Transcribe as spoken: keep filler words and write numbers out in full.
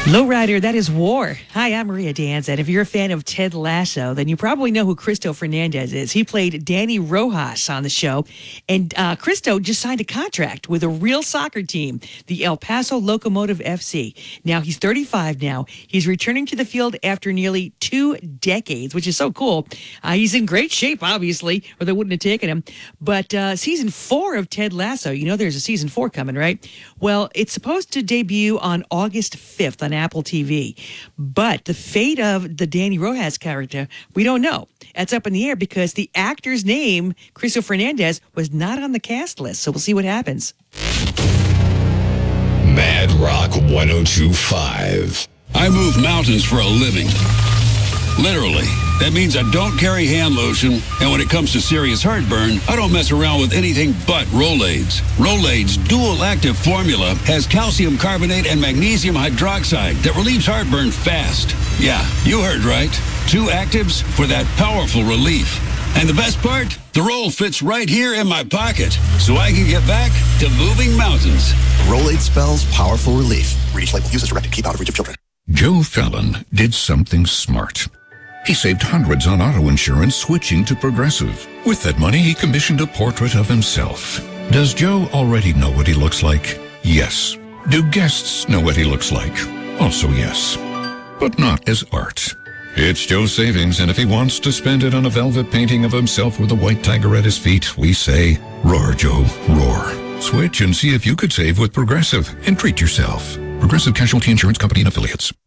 Lowrider, that is War. Hi, I'm Maria Danz, and if you're a fan of Ted Lasso, then you probably know who Cristo Fernandez is. He played Danny Rojas on the show, and uh, Cristo just signed a contract with a real soccer team, the El Paso Locomotive F C. Now, he's thirty-five now. He's returning to the field after nearly two decades, which is so cool. Uh, he's in great shape, obviously, or they wouldn't have taken him. But uh, season four of Ted Lasso, you know there's a season four coming, right? Well, it's supposed to debut on August fifth on Apple T V. But the fate of the Danny Rojas character, we don't know. That's up in the air because the actor's name, Cristo Fernandez, was not on the cast list. So we'll see what happens. Mad Rock one oh two point five. I move mountains for a living. Literally. That means I don't carry hand lotion, and when it comes to serious heartburn, I don't mess around with anything but Rolaids. Rolaids' dual-active formula has calcium carbonate and magnesium hydroxide that relieves heartburn fast. Yeah, you heard right. Two actives for that powerful relief. And the best part? The roll fits right here in my pocket, so I can get back to moving mountains. Rolaid spells powerful relief. Read each label. Use as directed. Keep out of reach of children. Joe Fallon did something smart. He saved hundreds on auto insurance switching to Progressive. With that money, he commissioned a portrait of himself. Does Joe already know what he looks like? Yes. Do guests know what he looks like? Also yes. But not as art. It's Joe's savings, and if he wants to spend it on a velvet painting of himself with a white tiger at his feet, we say, roar, Joe, roar. Switch and see if you could save with Progressive and treat yourself. Progressive Casualty Insurance Company and Affiliates.